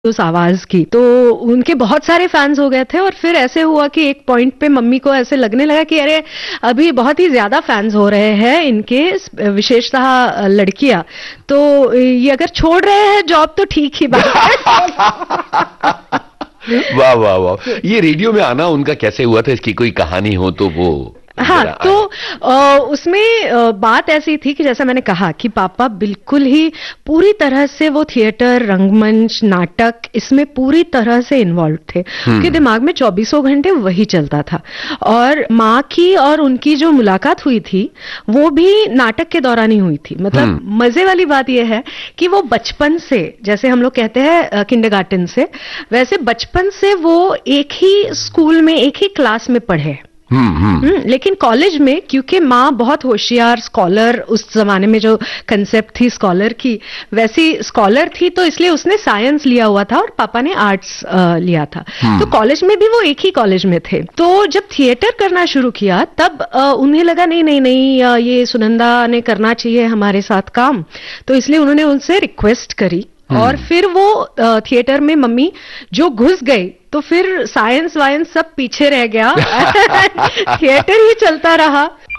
उस आवाज की। तो उनके बहुत सारे फैंस हो गए थे और फिर ऐसे हुआ कि एक पॉइंट पे मम्मी को ऐसे लगने लगा कि अरे अभी बहुत ही ज्यादा फैंस हो रहे हैं इनके, विशेषतः लड़कियां, तो ये अगर छोड़ रहे हैं जॉब तो ठीक ही बात है। वाह वाह वाह, ये रेडियो में आना उनका कैसे हुआ था, इसकी कोई कहानी हो तो वो हाँ, जरा तो आए। उसमें बात ऐसी थी कि जैसा मैंने कहा कि पापा बिल्कुल ही पूरी तरह से वो थिएटर, रंगमंच, नाटक इसमें पूरी तरह से इन्वॉल्व थे। उनके दिमाग में चौबीसों घंटे वही चलता था। और माँ की और उनकी जो मुलाकात हुई थी वो भी नाटक के दौरान ही हुई थी। मतलब मजे वाली बात यह है कि वो बचपन से, जैसे हम लोग कहते हैं किंडरगार्टन से, वैसे बचपन से वो एक ही स्कूल में एक ही क्लास में पढ़े। लेकिन कॉलेज में क्योंकि माँ बहुत होशियार स्कॉलर, उस जमाने में जो कंसेप्ट थी स्कॉलर की वैसी स्कॉलर थी, तो इसलिए उसने साइंस लिया हुआ था और पापा ने आर्ट्स लिया था। तो कॉलेज में भी वो एक ही कॉलेज में थे। तो जब थिएटर करना शुरू किया तब उन्हें लगा नहीं नहीं नहीं, ये सुनंदा ने करना चाहिए हमारे साथ काम। तो इसलिए उन्होंने उनसे रिक्वेस्ट करी और फिर वो थिएटर में मम्मी जो घुस गई तो फिर साइंस वाइंस सब पीछे रह गया। थिएटर ही चलता रहा।